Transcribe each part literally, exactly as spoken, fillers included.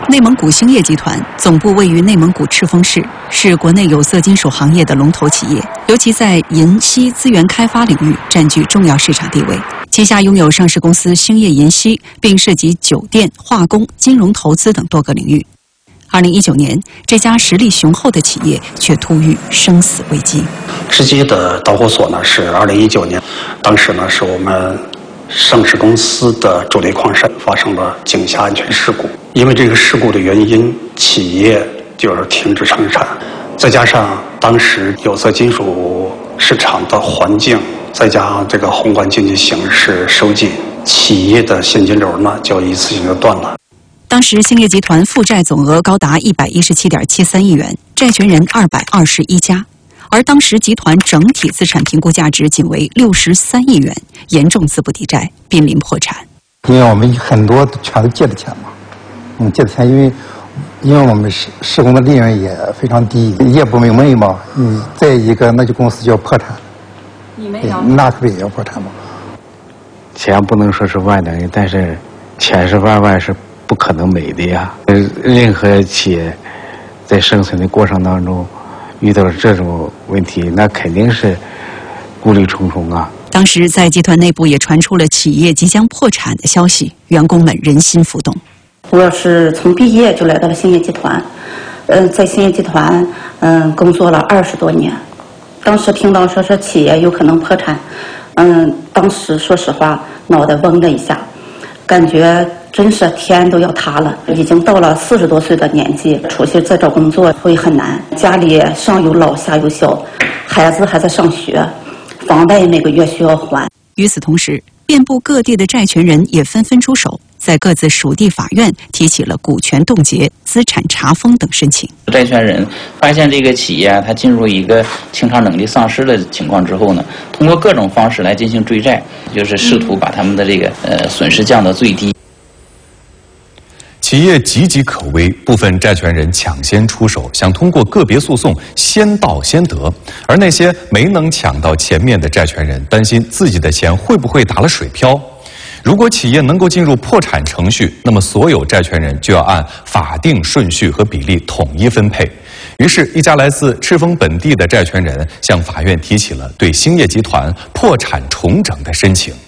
内蒙古兴业集团总部位于内蒙古赤峰市，是国内有色金属行业的龙头企业，尤其在银锡资源开发领域占据重要市场地位。旗下拥有上市公司兴业银锡，并涉及酒店、化工、金融投资等多个领域。二零一九年，这家实力雄厚的企业却突遇生死危机。 直接的导火索呢是二零一九年，当时呢是我们上市公司的主力矿山发生了井下安全事故，因为这个事故的原因，企业就是停止生产，再加上当时有色金属市场的环境，再加上这个宏观经济形势收紧，企业的现金流呢就一次性的断了。 当时兴业集团负债总额高达一百一十七点七三亿元，债权人二百二十一家。而当时集团整体资产评估价值仅为六十三亿元，严重资不抵债，濒临破产。 因为我们很多全都借的钱嘛，嗯，借的钱，因为因为我们施施工的利润也非常低，业不明媚嘛，嗯，再一个那就公司就要破产， 你们要那可不也要破产吗？ 钱不能说是万能的，但是千是万万是不可能没的呀。任何企业在生存的过程当中遇到这种问题，那肯定是顾虑重重啊。 当时在集团内部也传出了企业即将破产的消息，员工们人心浮动。 我是从毕业就来到了兴业集团，嗯、呃，在兴业集团嗯、呃、工作了二十多年。当时听到说是企业有可能破产，嗯，当时说实话脑袋嗡的一下，感觉真是天都要塌了。已经到了四十多岁的年纪，出去再找工作会很难，家里上有老下有小，孩子还在上学，房贷每个月需要还。 与此同时，遍布各地的债权人也纷纷出手，在各自属地法院提起了股权冻结、资产查封等申请。 债权人发现这个企业啊，它进入一个清偿能力丧失的情况之后呢，通过各种方式来进行追债，就是试图把他们的这个呃损失降到最低。 企业岌岌可危，部分债权人抢先出手，想通过个别诉讼先到先得，而那些没能抢到前面的债权人担心自己的钱会不会打了水漂。如果企业能够进入破产程序，那么所有债权人就要按法定顺序和比例统一分配。于是，一家来自赤峰本地的债权人向法院提起了对兴业集团破产重整的申请。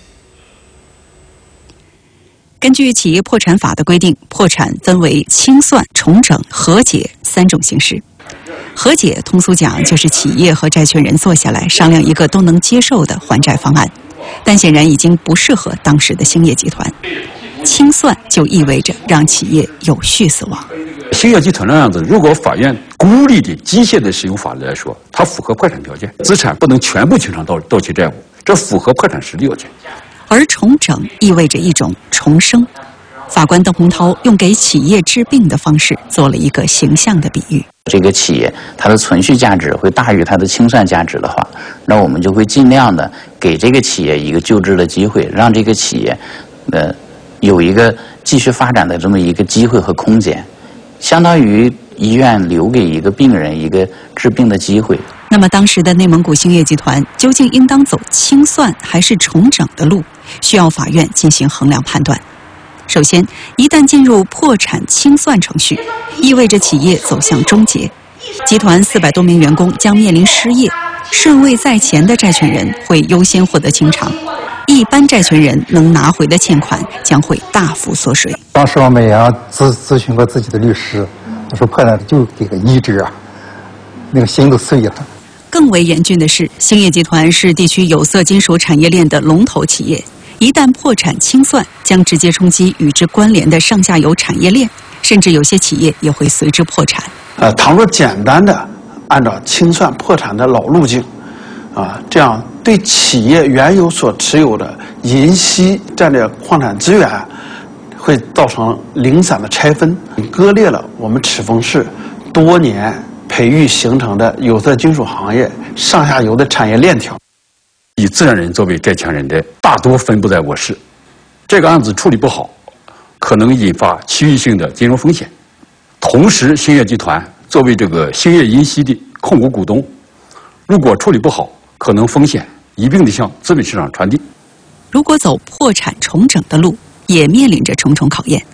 根据企业破产法的规定，破产分为清算、重整、和解三种形式。和解通俗讲就是企业和债权人坐下来商量一个都能接受的还债方案，但显然已经不适合当时的兴业集团。清算就意味着让企业有序死亡。 兴业集团那样子，如果法院孤立的机械的使用法律来说，它符合破产条件，资产不能全部清偿到到期债务，这符合破产时的要件。 而重整意味着一种重生。法官邓洪涛用给企业治病的方式做了一个形象的比喻。 这个企业它的存续价值会大于它的清算价值的话，那我们就会尽量的给这个企业一个救治的机会，让这个企业呃有一个继续发展的这么一个机会和空间，相当于医院留给一个病人一个治病的机会。 那么当时的内蒙古兴业集团究竟应当走清算还是重整的路，需要法院进行衡量判断。首先，一旦进入破产清算程序，意味着企业走向终结，集团四百多名员工将面临失业，顺位在前的债权人会优先获得清偿，一般债权人能拿回的欠款将会大幅缩水。 当时我们也咨咨询过自己的律师，他说破产就给个一折啊，那个心都碎了。 更为严峻的是，兴业集团是地区有色金属产业链的龙头企业，一旦破产清算，将直接冲击与之关联的上下游产业链，甚至有些企业也会随之破产。 呃，倘若简单的按照清算破产的老路径，啊，这样对企业原有所持有的银锡战略矿产资源，会造成零散的拆分，割裂了我们赤峰市多年培育形成的有色金属行业上下游的产业链条。 以自然人作为债权人的大多分布在我市，这个案子处理不好，可能引发区域性的金融风险。同时，兴业集团作为这个兴业银锡的控股股东，如果处理不好，可能风险一并的向资本市场传递。 如果走破产重整的路，也面临着重重考验。